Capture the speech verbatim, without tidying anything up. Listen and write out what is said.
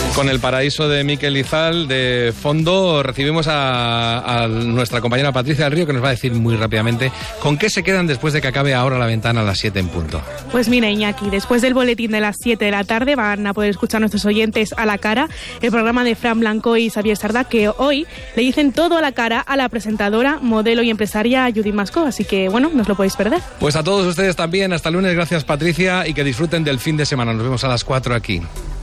Con El paraíso de Miquel Izal de fondo recibimos a, a nuestra compañera Patricia del Río, que nos va a decir muy rápidamente con qué se quedan después de que acabe ahora la ventana a las siete en punto. Pues mira, Iñaki, después del boletín de las siete de la tarde van a poder escuchar nuestros oyentes A la Cara, el programa de Fran Blanco y Xavier Sardá, que hoy le dicen todo a la cara a la presentadora, modelo y empresaria Judith Mascó, así que bueno, no os lo podéis perder. Pues a todos ustedes también, hasta el lunes, gracias Patricia, y que disfruten del fin de semana. Nos vemos a las cuatro aquí.